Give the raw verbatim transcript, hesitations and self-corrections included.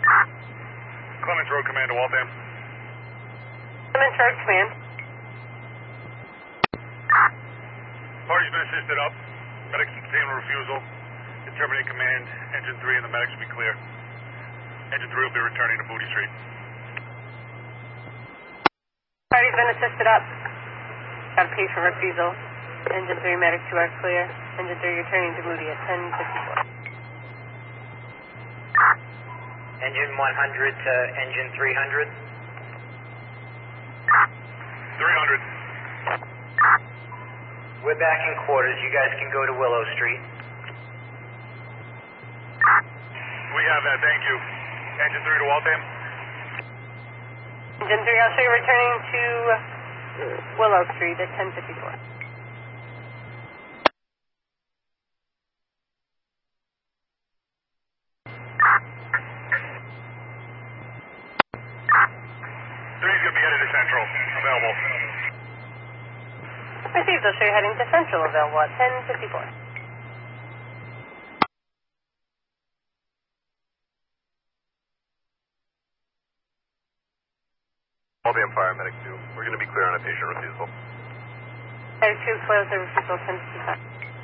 Clements Road Command to Waltham. Clements Road Command. Party's been assisted up. Medics obtain refusal. Terminate command. Engine three and the medics will be clear. Engine three will be returning to Booty Street. Party's been assisted up. Got a patient refusal. Engine three medics two are clear. Engine three returning to Moody at ten fifty-four. Engine one hundred to engine three hundred. three hundred. We're back in quarters. You guys can go to Willow Street. We have that, thank you. Engine three to Waltham. Engine three, I'll show you returning to Willow Street at ten fifty-four. Three's going to be headed to Central. Available. Received, I'll show you heading to Central, available at ten fifty-four. Waltham Fire Medic two. We're going to be clear on a patient refusal. Medic two, close the refusal ten fifty-five.